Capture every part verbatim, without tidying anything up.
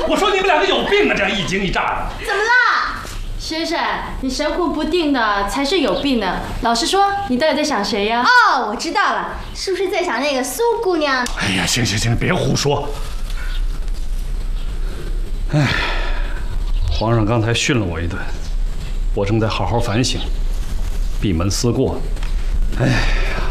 我说你们两个有病啊，这样一惊一乍的。 怎么啦？ 先生，你神魂不定的才是有病呢。老实说，你到底在想谁呀？ 哦，我知道了，是不是在想那个苏姑娘？ 哎呀，行行行，别胡说。哎，皇上刚才训了我一顿，我正在好好反省，闭门思过。哎呀，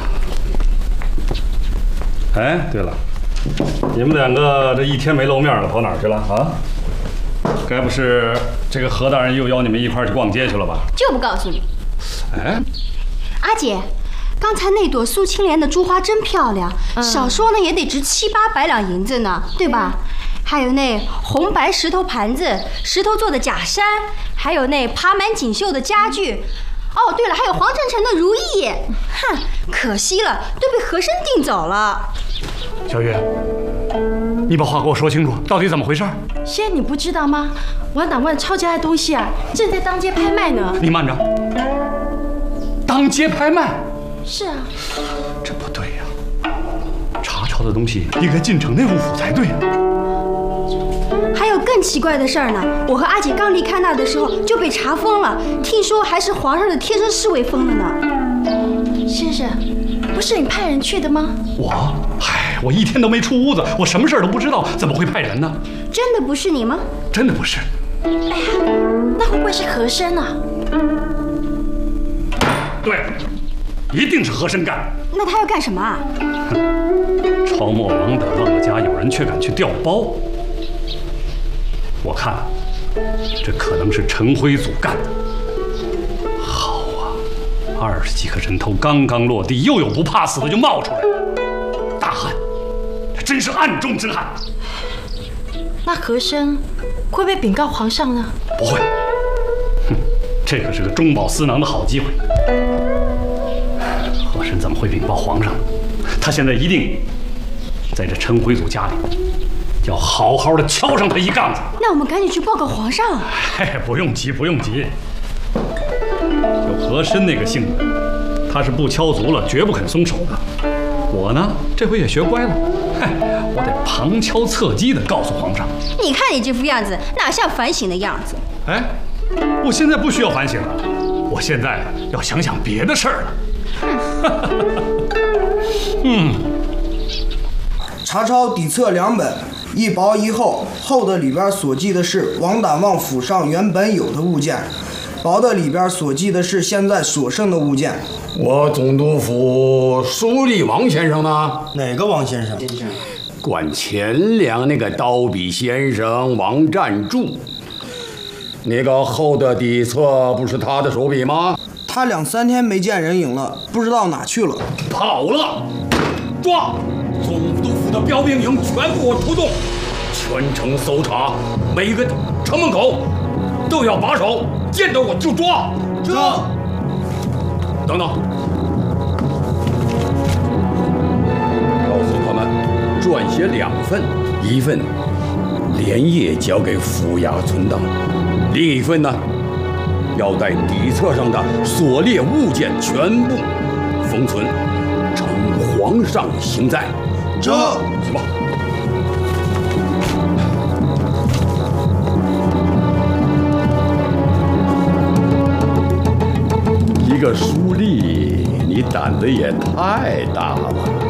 哎，对了，你们两个这一天没露面了，跑哪儿去了啊？该不是这个何大人又邀你们一块儿去逛街去了吧？ 就不告诉你。 哎， 阿姐，刚才那朵苏青莲的珠花真漂亮，嗯、少说呢也得值七八百两银子呢，对吧？嗯、还有那红白石头盘子，石头做的假山，还有那爬满锦绣的家具。哦，对了，还有黄澄澄的如意。哼，可惜了，都被和珅订走了。 小月，你把话给我说清楚，到底怎么回事？ 先你不知道吗？王党万抄家的东西啊，正在当街拍卖呢。 你慢着，当街拍卖？ 是啊。 这不对呀，查抄的东西应该进城内务府才对呀。 还有更奇怪的事儿呢，我和阿姐刚离开那的时候就被查封了，听说还是皇上的贴身侍卫封的呢。 先生，不是你派人去的吗？ 我？嗨，我一天都没出屋子，我什么事儿都不知道，怎么会派人呢？ 真的不是你吗？ 真的不是。 哎呀，那会不会是和珅啊？ 对，一定是和珅干。 那他要干什么啊？ 抄没王德旺的家，有人却敢去调包。我看，这可能是陈辉祖干的。好啊，二十几个人头刚刚落地，又有不怕死的就冒出来了，大汉，这真是案中之汉。 那和珅会不会禀告皇上呢？ 不会，哼，这可是个中饱私囊的好机会。和珅怎么会禀报皇上呢？他现在一定在这陈辉祖家里。要好好的敲上他一杠子。 那我们赶紧去报告皇上。 哎，不用急，不用急。就和珅那个性子，他是不敲足了绝不肯松手的。我呢，这回也学乖了，嗨，我得旁敲侧击的告诉皇上。 你看你这副样子，哪像反省的样子？ 哎，我现在不需要反省了，我现在要想想别的事儿了。嗯。 查抄底册两本，一薄一厚，厚的里边所记的是王党旺府上原本有的物件，薄的里边所记的是现在所剩的物件。 我总督府苏立王先生呢？ 哪个王先生？ 管钱粮那个刀笔先生王占柱。那个厚的底册不是他的手笔吗？ 他两三天没见人影了，不知道哪去了。 跑了！抓！总督府的标兵营全部出动，全城搜查，每个城门口都要把守，见到我就抓。 这， 等等，告诉他们撰写两份，一份连夜交给府衙存档，另一份呢，要带底册上的所列物件全部封存，呈皇上行在。 这， 去吧。一个书吏，你胆子也太大了。